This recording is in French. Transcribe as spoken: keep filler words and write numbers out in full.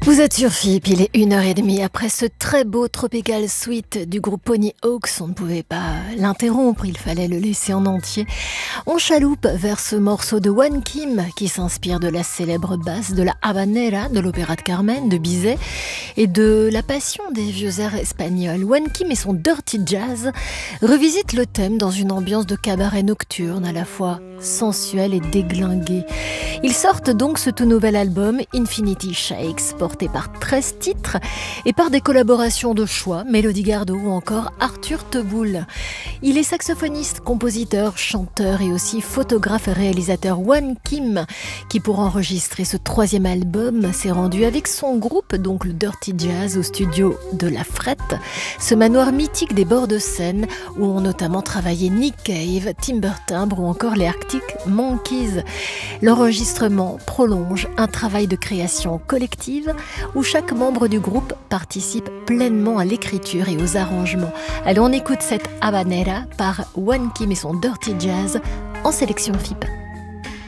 Vous êtes sur F I P, il est une heure trente. Après ce très beau Tropical Suite du groupe Pony Hawks, on ne pouvait pas l'interrompre, il fallait le laisser en entier. On chaloupe vers ce morceau de One Kim qui s'inspire de la célèbre basse de la habanera de l'opéra de Carmen de Bizet et de la passion des vieux airs espagnols. One Kim et son dirty jazz revisitent le thème dans une ambiance de cabaret nocturne à la fois sensuelle et déglinguée. Ils sortent donc ce tout nouvel album Infinity Shakes, porté par treize titres et par des collaborations de choix, Mélodie Gardot ou encore Arthur Teboul. Il est saxophoniste, compositeur, chanteur et aussi photographe et réalisateur. One Kim, qui pour enregistrer ce troisième album s'est rendu avec son groupe, donc le Dirty Jazz, au studio de La Frette, ce manoir mythique des bords de Seine où ont notamment travaillé Nick Cave, Timber Timbre ou encore les Arctic Monkeys. L'enregistrement prolonge un travail de création collective où chaque membre du groupe participe pleinement à l'écriture et aux arrangements. Alors on écoute cette habanera par One Kim et son Dirty Jazz en sélection F I P.